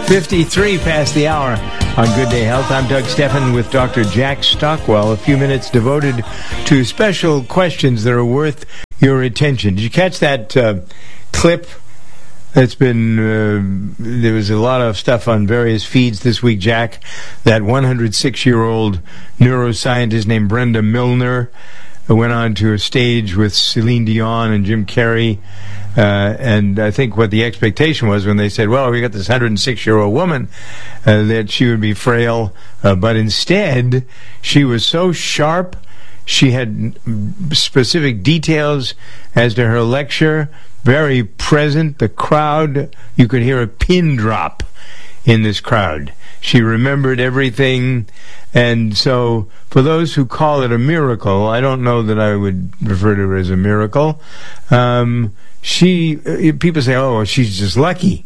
53 past the hour on Good Day Health. I'm Doug Steffen with Dr. Jack Stockwell. A few minutes devoted to special questions that are worth your attention. Did you catch that clip? It's been, there was a lot of stuff on various feeds this week, Jack. That 106-year-old neuroscientist named Brenda Milner went on to a stage with Celine Dion and Jim Carrey. And I think what the expectation was when they said, well, we got this 106-year-old woman, that she would be frail. But instead, she was so sharp. She had specific details as to her lecture, very present. The crowd, you could hear a pin drop in this crowd. She remembered everything. And so for those who call it a miracle, I don't know that I would refer to it as a miracle. People say, oh, she's just lucky.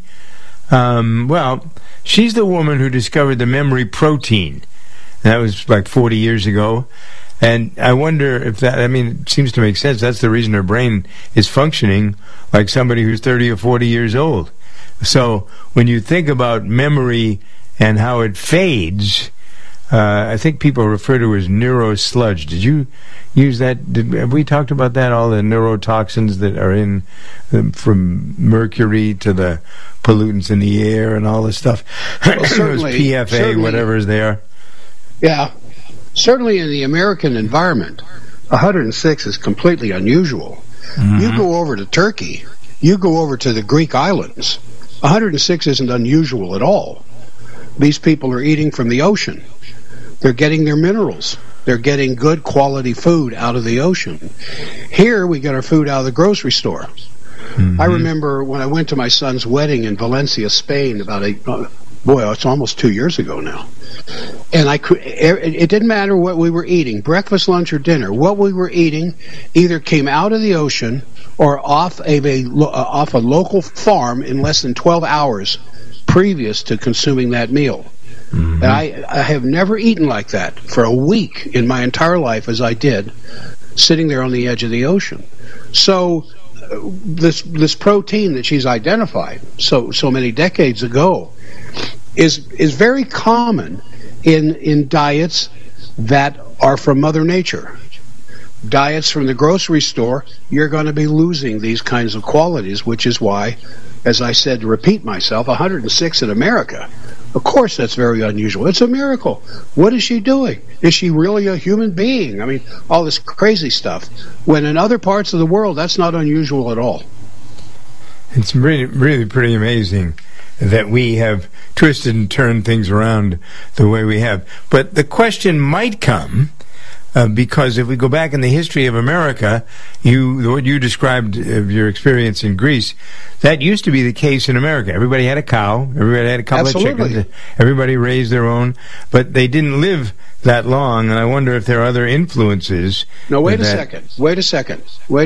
Well, she's the woman who discovered the memory protein. That was like 40 years ago. And I wonder if that, I mean, it seems to make sense. That's the reason her brain is functioning like somebody who's 30 or 40 years old. So when you think about memory and how it fades, I think people refer to it as neurosludge. Did you use that? Have we talked about that? All the neurotoxins that are in, from mercury to the pollutants in the air and all this stuff. Well, certainly, PFA, whatever is there. Yeah. Certainly in the American environment, 106 is completely unusual. Mm-hmm. You go over to Turkey, you go over to the Greek islands, 106 isn't unusual at all. These people are eating from the ocean. They're getting their minerals. They're getting good quality food out of the ocean. Here we get our food out of the grocery store. Mm-hmm. I remember when I went to my son's wedding in Valencia, Spain, it's almost 2 years ago now. And it didn't matter what we were eating, breakfast, lunch, or dinner. What we were eating either came out of the ocean or off a local farm in less than 12 hours previous to consuming that meal. Mm-hmm. And I have never eaten like that for a week in my entire life as I did, sitting there on the edge of the ocean. So this protein that she's identified so many decades ago is very common in diets that are from Mother Nature. Diets from the grocery store, you're going to be losing these kinds of qualities, which is why, as I said, to repeat myself, 106 in America. Of course that's very unusual. It's a miracle. What is she doing? Is she really a human being? I mean, all this crazy stuff. When in other parts of the world, that's not unusual at all. It's really, really pretty amazing that we have twisted and turned things around the way we have. But the question might come, because if we go back in the history of America, what you described of your experience in Greece, that used to be the case in America. Everybody had a cow, everybody had a couple Absolutely. of chickens, everybody raised their own, but they didn't live that long, and I wonder if there are other influences. No, wait a second.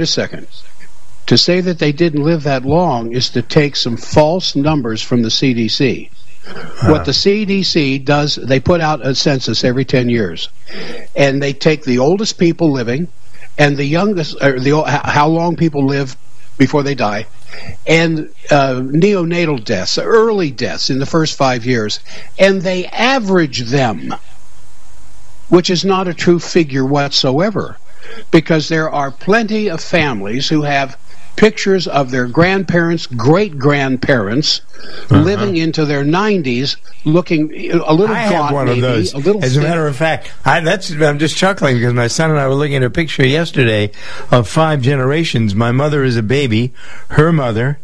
To say that they didn't live that long is to take some false numbers from the CDC. What the CDC does, they put out a census every 10 years, and they take the oldest people living and the youngest, how long people live before they die, and neonatal deaths, early deaths in the first 5 years, and they average them, which is not a true figure whatsoever, because there are plenty of families who have pictures of their grandparents, great-grandparents, living into their 90s, looking a little gaunt, one of those. A little As a matter of fact, I'm just chuckling because my son and I were looking at a picture yesterday of 5 generations. My mother is a baby, her mother,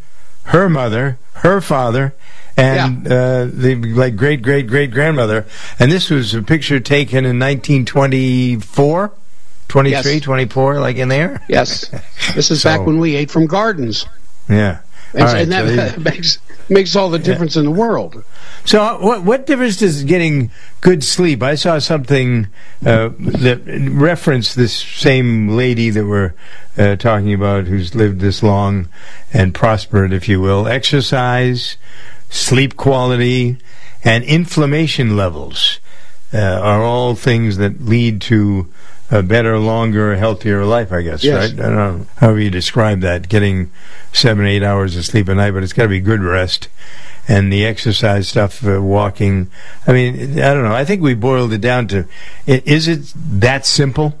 her father, and the great-great-great-grandmother. And this was a picture taken in 1924. 23, yes. 24, like in there? Yes. This is back when we ate from gardens. Yeah. And that makes all the difference in the world. So what difference does getting good sleep? I saw something that referenced this same lady that we're talking about who's lived this long and prospered, if you will. Exercise, sleep quality, and inflammation levels are all things that lead to a better, longer, healthier life, I guess, Yes. right? I don't know how you describe that, getting 7-8 hours of sleep a night, but it's got to be good rest. And the exercise stuff, walking, I mean, I don't know. I think we boiled it down to, is it that simple?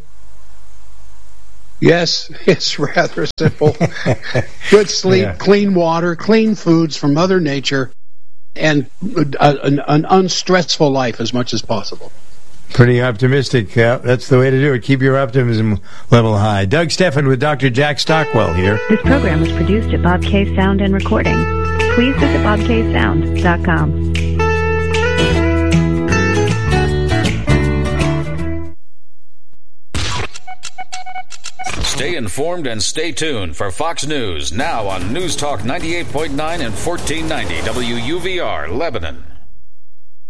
Yes, it's rather simple. Good sleep, clean water, clean foods from Mother Nature, and an unstressful life as much as possible. Pretty optimistic. That's the way to do it. Keep your optimism level high. Doug Steffen with Dr. Jack Stockwell here. This program was produced at Bob K Sound and Recording. Please visit bobksound.com. Stay informed and stay tuned for Fox News, now on News Talk 98.9 and 1490 WUVR, Lebanon.